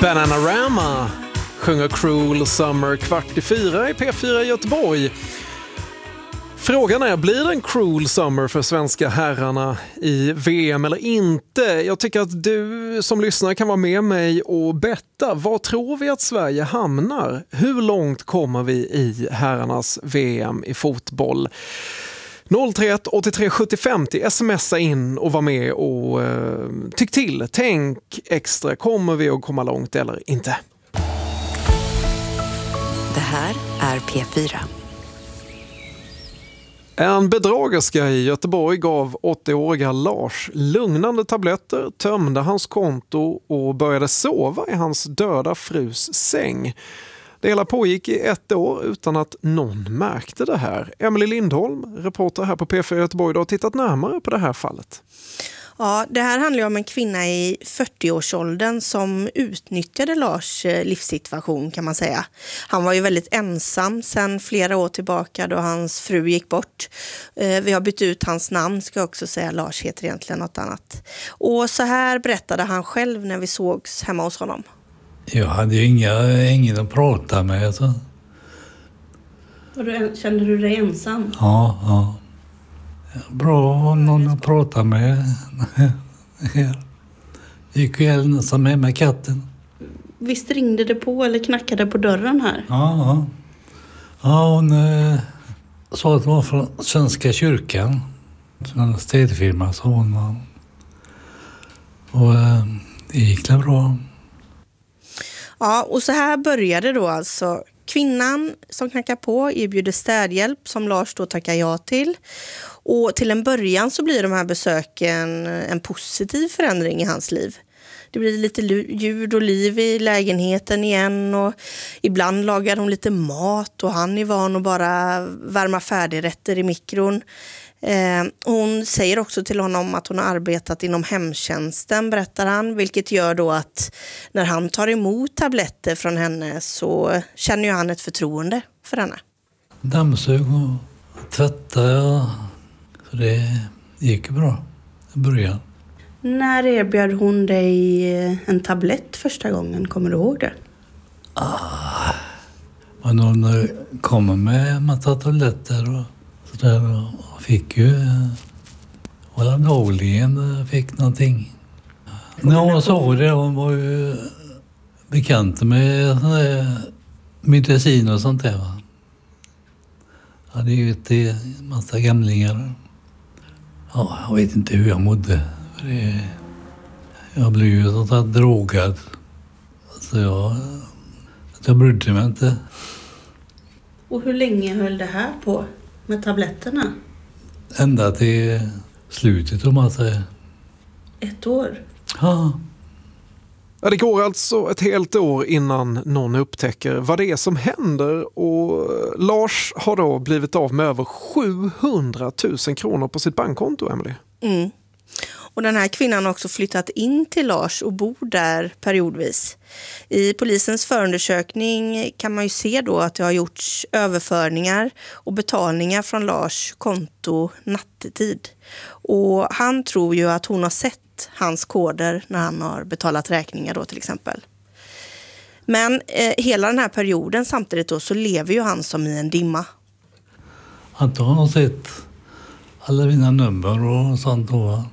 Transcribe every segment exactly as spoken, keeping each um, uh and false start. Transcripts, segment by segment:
Bananarama sjunger Cruel Summer kvart i fyra i P fyra i Göteborg. Frågan är, blir det en Cruel Summer för svenska herrarna i V M eller inte? Jag tycker att du som lyssnar kan vara med mig och betta. Var tror vi att Sverige hamnar? Hur långt kommer vi i herrarnas V M i fotboll? noll tre ett åttiotre sjuttio femtio, smsa in och var med och eh, tyck till. Tänk extra, kommer vi att komma långt eller inte? Det här är P fyra. En bedragerska i Göteborg gav åttioåriga Lars lugnande tabletter, tömde hans konto och började sova i hans döda frus säng. Det hela pågick i ett år utan att någon märkte det här. Emelie Lindholm, reporter här på P fyra Göteborg, har tittat närmare på det här fallet. Ja, det här handlar ju om en kvinna i fyrtioårsåldern som utnyttjade Lars livssituation, kan man säga. Han var ju väldigt ensam sedan flera år tillbaka då hans fru gick bort. Vi har bytt ut hans namn, ska jag också säga. Lars heter egentligen något annat. Och så här berättade han själv när vi sågs hemma hos honom. Jag hade ju inga, ingen att prata med. Så. Kände du dig ensam? Ja, ja. Bra att ha någon att prata med. Gick ju ensam med med katten. Visst ringde det på eller knackade på dörren här? Ja, ja. Ja, hon eh, sa att det var från Svenska kyrkan. En städfirma, sa hon. Och eh, det gick det bra. Ja, och så här började då alltså. Kvinnan som knackar på erbjuder städhjälp som Lars då tackar ja till. Och till en början så blir de här besöken en positiv förändring i hans liv. Det blir lite ljud och liv i lägenheten igen och ibland lagar hon lite mat och han är van att bara värma färdigrätter i mikron. Eh, hon säger också till honom att hon har arbetat inom hemtjänsten, berättar han, vilket gör då att när han tar emot tabletter från henne så känner ju han ett förtroende för henne. Dammsug och tvättade, ja. Så det gick bra i början. När erbjöd hon dig en tablett första gången, kommer du ihåg det? Ah, och någon kommer med en massa tabletter och sådär och fick ju vara dagligen fick någonting. När hon sa det, hon var ju bekant med medicin och sånt där. Va? Hade ju till en massa gamlingar. Ja, jag vet inte hur jag mådde. Det, jag blev ju sånt här drogad. Så jag, jag brydde mig inte. Och hur länge höll det här på med tabletterna? Ända till slutet, om man säger. Ett år? Ja. Ja, det går alltså ett helt år innan någon upptäcker vad det är som händer och Lars har då blivit av med över sjuhundratusen kronor på sitt bankkonto, Emelie. Mm. Och den här kvinnan har också flyttat in till Lars och bor där periodvis. I polisens förundersökning kan man ju se då att det har gjorts överföringar och betalningar från Lars konto nattetid. Och han tror ju att hon har sett hans koder när han har betalat räkningar då till exempel. Men eh, hela den här perioden samtidigt då så lever ju han som i en dimma. Att han har sett alla mina nummer och sånt då.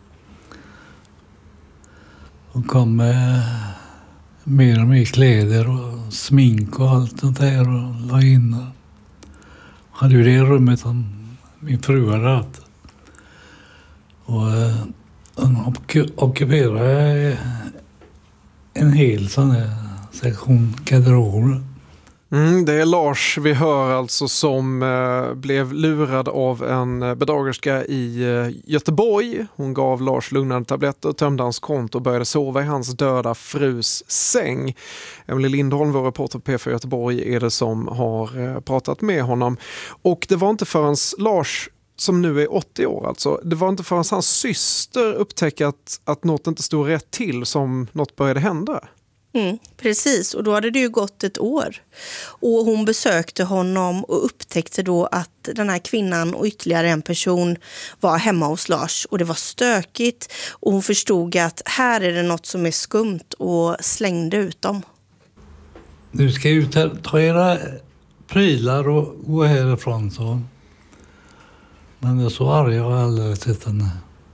Och kom med mer och mer kläder och smink och allt sånt där och la in. Och hade ju det rummet som min fru hade haft. Och hon ockuperade en hel sån här sektion garderober. Mm, det är Lars vi hör alltså som eh, blev lurad av en bedragerska i eh, Göteborg. Hon gav Lars lugnande tabletter, tömde hans konto och började sova i hans döda frus säng. Emelie Lindholm, vår reporter på P fyra Göteborg, är det som har eh, pratat med honom. Och det var inte förrän Lars, som nu är åttio år alltså, det var inte förrän hans syster upptäckte att, att något inte stod rätt till som något började hända. Mm, precis, och då hade det ju gått ett år. Och hon besökte honom och upptäckte då att den här kvinnan och ytterligare en person var hemma hos Lars. Och det var stökigt och hon förstod att här är det något som är skumt och slängde ut dem. Du ska ju ta, ta era prylar och gå härifrån, så. Men jag är så arg, jag har aldrig sett henne.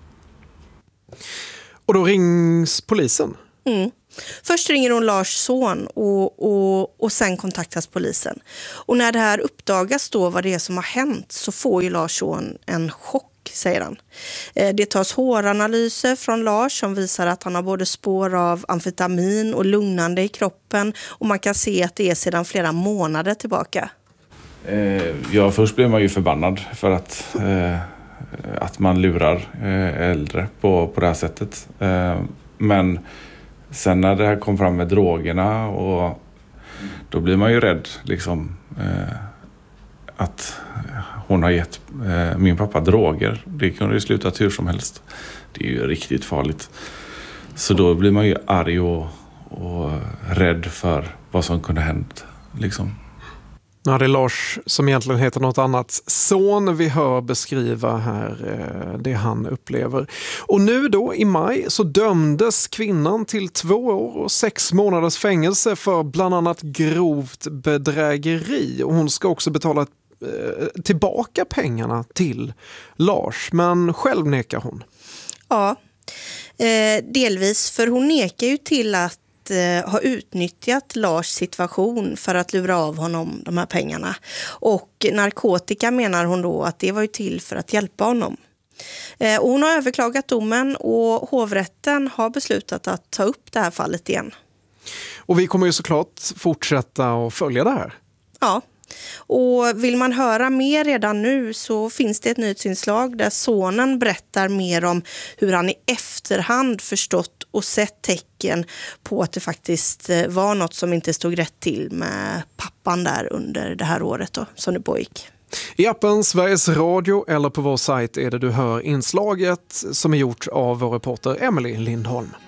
Och då rings polisen. Mm. Först ringer hon Lars son och, och, och sen kontaktas polisen. Och när det här uppdagas då vad det är som har hänt så får ju Lars son en chock, säger han. Det tas håranalyser från Lars som visar att han har både spår av amfetamin och lugnande i kroppen. Och man kan se att det är sedan flera månader tillbaka. Eh, ja, först blev man ju förbannad för att, eh, att man lurar eh, äldre på, på det här sättet. Eh, men sen när det här kom fram med drogerna, och då blir man ju rädd liksom, eh, att hon har gett eh, min pappa droger. Det kunde ju sluta hur som helst. Det är ju riktigt farligt. Så då blir man ju arg och, och rädd för vad som kunde hänt liksom. Ja, det är Lars, som egentligen heter något annat, son vi hör beskriva här eh, det han upplever. Och nu då i maj så dömdes kvinnan till två år och sex månaders fängelse för bland annat grovt bedrägeri. Och hon ska också betala eh, tillbaka pengarna till Lars, men själv nekar hon. Ja, eh, delvis, för hon nekar ju till att har utnyttjat Lars situation för att lura av honom de här pengarna. Och narkotika menar hon då att det var ju till för att hjälpa honom. Eh, och hon har överklagat domen och hovrätten har beslutat att ta upp det här fallet igen. Och vi kommer ju såklart fortsätta att följa det här. Ja. Och vill man höra mer redan nu så finns det ett nyhetsinslag där sonen berättar mer om hur han i efterhand förstått och sett tecken på att det faktiskt var något som inte stod rätt till med pappan där under det här året då, som det pågick. I appen Sveriges Radio eller på vår sajt är det du hör inslaget som är gjort av vår reporter Emily Lindholm.